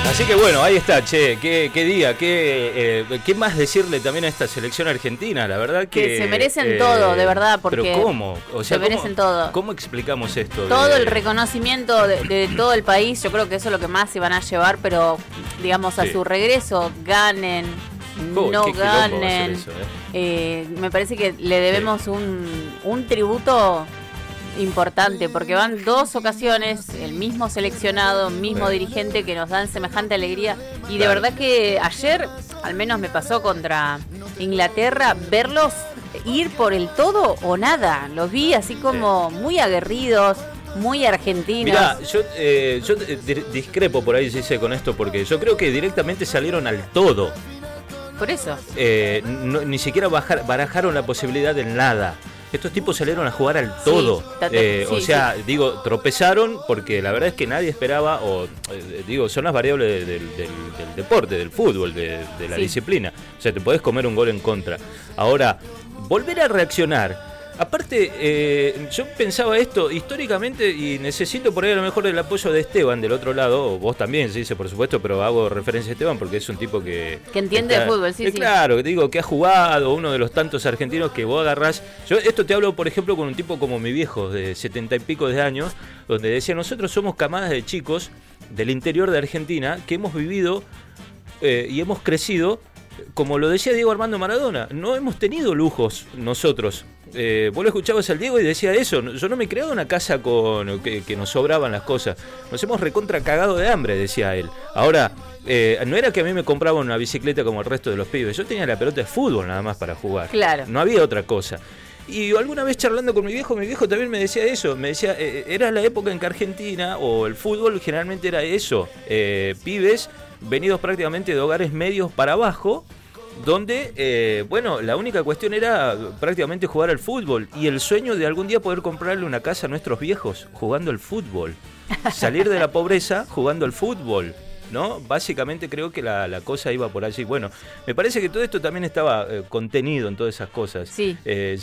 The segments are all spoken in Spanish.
Así que bueno, ahí está, che, qué día, qué más decirle también a esta selección argentina, la verdad que se merecen todo, de verdad, porque pero ¿cómo? O sea, se merecen todo. ¿Cómo explicamos esto? Todo el reconocimiento de todo el país, yo creo que eso es lo que más se van a llevar, pero digamos a su regreso, ganen, no ganen, eso, me parece que le debemos un tributo importante, porque van 2 ocasiones el mismo seleccionado, mismo dirigente que nos dan semejante alegría y de verdad que ayer, al menos me pasó contra Inglaterra, verlos ir por el todo o nada, los vi así como muy aguerridos, muy argentinos. Mirá, yo discrepo por ahí, dice, con esto, porque yo creo que directamente salieron al todo. Por eso. Ni siquiera barajaron la posibilidad de nada. Estos tipos salieron a jugar al todo. Digo, tropezaron porque la verdad es que nadie esperaba, son las variables del deporte, del fútbol, de la disciplina. O sea, te podés comer un gol en contra. Ahora, volver a reaccionar. Aparte, yo pensaba esto históricamente y necesito por ahí a lo mejor el apoyo de Esteban del otro lado, o vos también, se dice por supuesto, pero hago referencia a Esteban porque es un tipo que entiende de fútbol, sí. Claro, digo, que ha jugado, uno de los tantos argentinos que vos agarrás. Yo esto te hablo, por ejemplo, con un tipo como mi viejo, de 70 y pico de años, donde decía, nosotros somos camadas de chicos del interior de Argentina que hemos vivido y hemos crecido, como lo decía Diego Armando Maradona, no hemos tenido lujos nosotros. Vos lo escuchabas al Diego y decía eso, yo no me he creado una casa con que nos sobraban las cosas, nos hemos recontra cagado de hambre, decía él. Ahora, no era que a mí me compraban una bicicleta como el resto de los pibes, yo tenía la pelota de fútbol nada más para jugar, claro. No había otra cosa. Y alguna vez charlando con mi viejo también me decía eso, me decía, era la época en que Argentina, o el fútbol generalmente era eso, pibes venidos prácticamente de hogares medios para abajo, donde, la única cuestión era prácticamente jugar al fútbol y el sueño de algún día poder comprarle una casa a nuestros viejos jugando al fútbol, salir de la pobreza jugando al fútbol, ¿no? Básicamente creo que la cosa iba por allí. Bueno, me parece que todo esto también estaba contenido en todas esas cosas. Sí.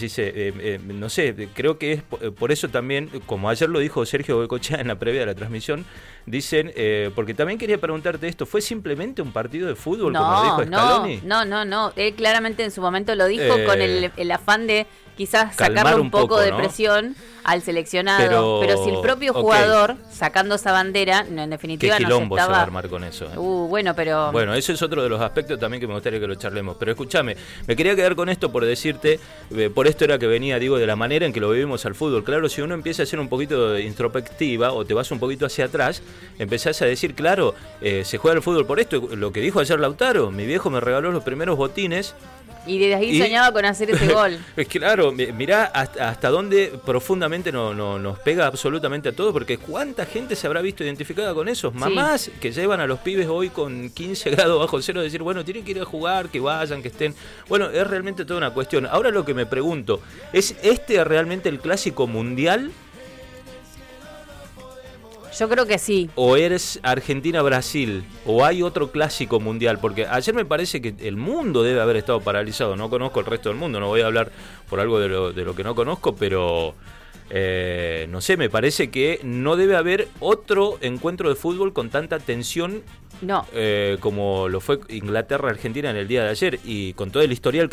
No sé, creo que es por eso también, como ayer lo dijo Sergio Goycochea en la previa de la transmisión, dicen, porque también quería preguntarte esto, ¿fue simplemente un partido de fútbol como lo dijo Scaloni? No, él claramente en su momento lo dijo con el afán de quizás sacarle un poco de presión al seleccionado, pero si el propio jugador sacando esa bandera, en definitiva qué quilombo no se va a armar con eso. Bueno, eso es otro de los aspectos también que me gustaría que lo charlemos. Pero escúchame, me quería quedar con esto por decirte, por esto era que venía, digo, de la manera en que lo vivimos al fútbol. Claro, si uno empieza a hacer un poquito de introspectiva o te vas un poquito hacia atrás, empezás a decir, claro, se juega el fútbol por esto. Lo que dijo ayer Lautaro, mi viejo me regaló los primeros botines. Y desde ahí soñaba con hacer ese gol. Claro, mirá hasta dónde profundamente nos pega absolutamente a todos, porque cuánta gente se habrá visto identificada con eso. Mamás que llevan a los pibes hoy con 15 grados bajo cero, decir, bueno, tienen que ir a jugar, que vayan, que estén. Bueno, es realmente toda una cuestión. Ahora lo que me pregunto, ¿es realmente el clásico mundial? Yo creo que sí. ¿O eres Argentina-Brasil? ¿O hay otro clásico mundial? Porque ayer me parece que el mundo debe haber estado paralizado. No conozco el resto del mundo, no voy a hablar por algo de lo que no conozco, pero no sé, me parece que no debe haber otro encuentro de fútbol con tanta tensión como lo fue Inglaterra-Argentina en el día de ayer, y con todo el historial